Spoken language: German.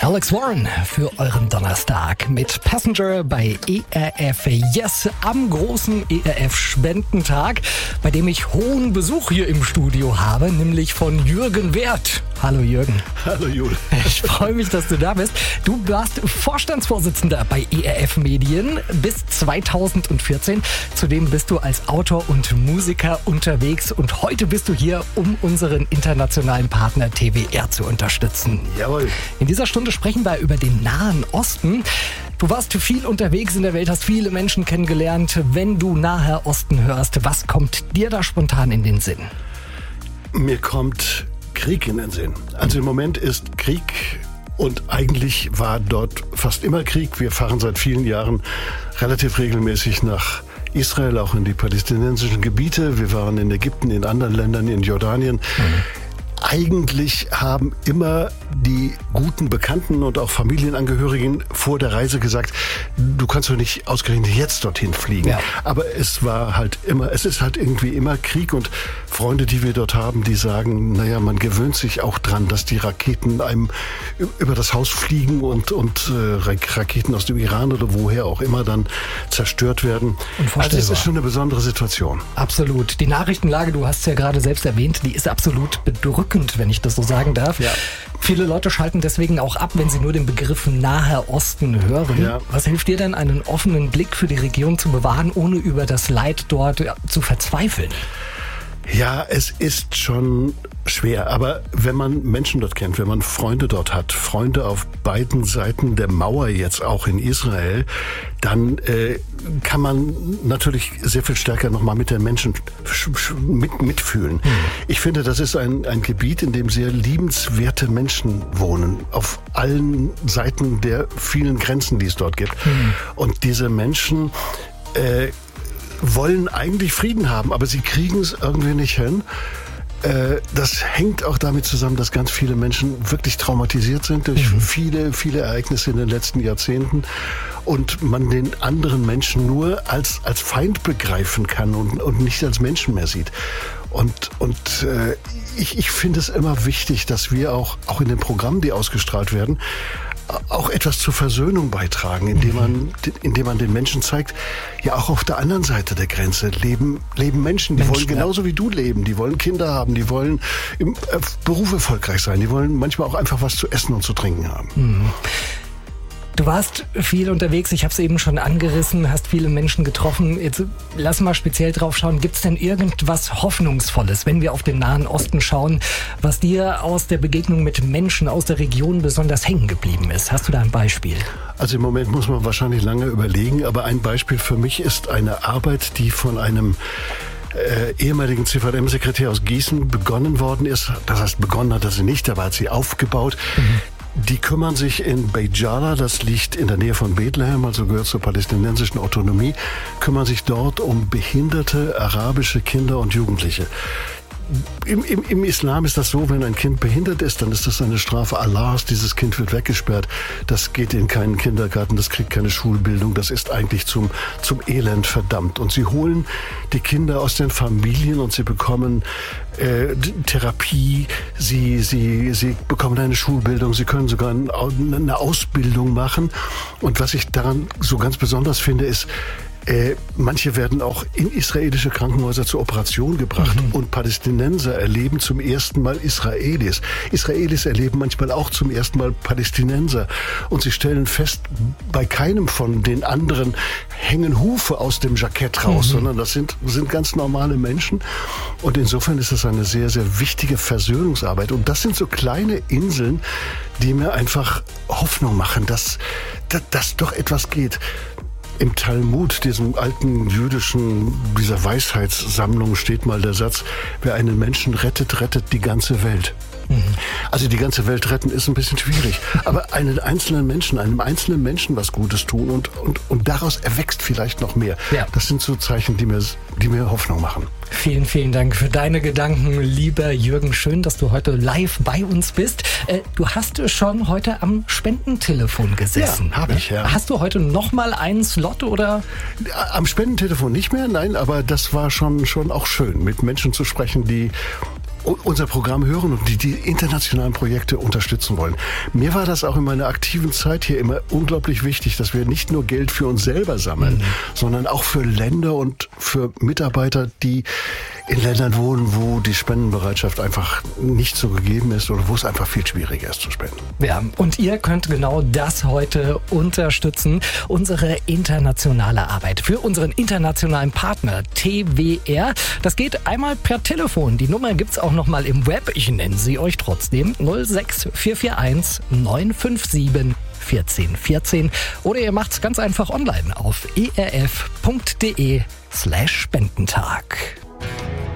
Alex Warren für euren Donnerstag mit Passenger bei ERF Yes am großen ERF-Spendentag, bei dem ich hohen Besuch hier im Studio habe, nämlich von Jürgen Werth. Hallo Jürgen. Hallo Jule. Ich freue mich, dass du da bist. Du warst Vorstandsvorsitzender bei ERF Medien bis 2014. Zudem bist du als Autor und Musiker unterwegs und heute bist du hier, um unseren internationalen Partner TWR zu unterstützen. Jawohl. In dieser Stunde sprechen wir über den Nahen Osten. Du warst viel unterwegs in der Welt, hast viele Menschen kennengelernt. Wenn du Naher Osten hörst, was kommt dir da spontan in den Sinn? Mir kommt Krieg in den Sinn. Also im Moment ist Krieg und eigentlich war dort fast immer Krieg. Wir fahren seit vielen Jahren relativ regelmäßig nach Israel, auch in die palästinensischen Gebiete. Wir waren in Ägypten, in anderen Ländern, in Jordanien. Eigentlich haben immer die guten Bekannten und auch Familienangehörigen vor der Reise gesagt, du kannst doch nicht ausgerechnet jetzt dorthin fliegen. Ja. Aber es ist halt irgendwie immer Krieg und Freunde, die wir dort haben, die sagen, naja, man gewöhnt sich auch dran, dass die Raketen einem über das Haus fliegen und Raketen aus dem Iran oder woher auch immer dann zerstört werden. Also es ist schon eine besondere Situation. Absolut. Die Nachrichtenlage, du hast es ja gerade selbst erwähnt, die ist absolut bedrückend, wenn ich das so sagen darf. Ja. Viele Leute schalten deswegen auch ab, wenn sie nur den Begriff Naher Osten hören. Ja. Was hilft dir denn, einen offenen Blick für die Region zu bewahren, ohne über das Leid dort zu verzweifeln? Ja, es ist schon schwer, aber wenn man Menschen dort kennt, wenn man Freunde dort hat, Freunde auf beiden Seiten der Mauer jetzt auch in Israel, dann kann man natürlich sehr viel stärker nochmal mit den Menschen mitfühlen. Ich finde, das ist ein Gebiet, in dem sehr liebenswerte Menschen wohnen, auf allen Seiten der vielen Grenzen, die es dort gibt. Und diese Menschen wollen eigentlich Frieden haben, aber sie kriegen es irgendwie nicht hin. Das hängt auch damit zusammen, dass ganz viele Menschen wirklich traumatisiert sind durch viele, viele Ereignisse in den letzten Jahrzehnten und man den anderen Menschen nur als Feind begreifen kann und nicht als Menschen mehr sieht. Ich finde es immer wichtig, dass wir auch in den Programmen, die ausgestrahlt werden, auch etwas zur Versöhnung beitragen, indem man den Menschen zeigt, ja auch auf der anderen Seite der Grenze leben Menschen, die wollen genauso wie du leben, die wollen Kinder haben, die wollen im Beruf erfolgreich sein, die wollen manchmal auch einfach was zu essen und zu trinken haben. Du warst viel unterwegs, ich habe es eben schon angerissen, hast viele Menschen getroffen. Jetzt lass mal speziell drauf schauen, gibt es denn irgendwas Hoffnungsvolles, wenn wir auf den Nahen Osten schauen, was dir aus der Begegnung mit Menschen aus der Region besonders hängen geblieben ist? Hast du da ein Beispiel? Also im Moment muss man wahrscheinlich lange überlegen, aber ein Beispiel für mich ist eine Arbeit, die von einem ehemaligen CVM-Sekretär aus Gießen begonnen worden ist. Das heißt, begonnen hat er sie nicht, aber hat sie aufgebaut. Die kümmern sich in Beit Jala, das liegt in der Nähe von Bethlehem, also gehört zur palästinensischen Autonomie, kümmern sich dort um behinderte arabische Kinder und Jugendliche. Im Islam ist das so, wenn ein Kind behindert ist, dann ist das eine Strafe Allahs. Dieses Kind wird weggesperrt. Das geht in keinen Kindergarten, das kriegt keine Schulbildung. Das ist eigentlich zum Elend verdammt. Und sie holen die Kinder aus den Familien und sie bekommen Therapie, sie bekommen eine Schulbildung, sie können sogar eine Ausbildung machen. Und was ich daran so ganz besonders finde, ist, manche werden auch in israelische Krankenhäuser zur Operation gebracht und Palästinenser erleben zum ersten Mal Israelis. Israelis erleben manchmal auch zum ersten Mal Palästinenser und sie stellen fest, bei keinem von den anderen hängen Hufe aus dem Jackett raus, sondern das sind ganz normale Menschen und insofern ist das eine sehr, sehr wichtige Versöhnungsarbeit und das sind so kleine Inseln, die mir einfach Hoffnung machen, dass doch etwas geht. Im Talmud, diesem alten dieser Weisheitssammlung, steht mal der Satz, wer einen Menschen rettet, rettet die ganze Welt. Also die ganze Welt retten ist ein bisschen schwierig. Aber einem einzelnen Menschen was Gutes tun und daraus erwächst vielleicht noch mehr. Ja. Das sind so Zeichen, die mir Hoffnung machen. Vielen, vielen Dank für deine Gedanken, lieber Jürgen. Schön, dass du heute live bei uns bist. Du hast schon heute am Spendentelefon gesessen. Ja, habe ich, ja. Hast du heute noch mal einen Slot, oder? Am Spendentelefon nicht mehr, nein, aber das war schon auch schön, mit Menschen zu sprechen, die unser Programm hören und die internationalen Projekte unterstützen wollen. Mir war das auch in meiner aktiven Zeit hier immer unglaublich wichtig, dass wir nicht nur Geld für uns selber sammeln, sondern auch für Länder und für Mitarbeiter, die in Ländern wohnen, wo die Spendenbereitschaft einfach nicht so gegeben ist oder wo es einfach viel schwieriger ist zu spenden. Ja, und ihr könnt genau das heute unterstützen, unsere internationale Arbeit für unseren internationalen Partner TWR. Das geht einmal per Telefon. Die Nummer gibt's auch noch mal im Web. Ich nenne sie euch trotzdem. 06441 957 1414. Oder ihr macht's ganz einfach online auf erf.de/Spendentag.